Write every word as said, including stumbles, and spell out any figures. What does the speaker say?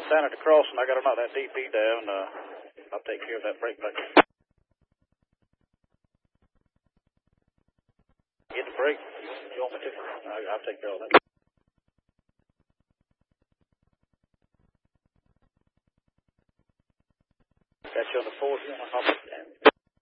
down at the crossing. I got to knock that D P down. Uh, I'll take care of that brake back. Get the brake. You want me to? I, I'll take care of that. Got you on the fourth. I'll put it down.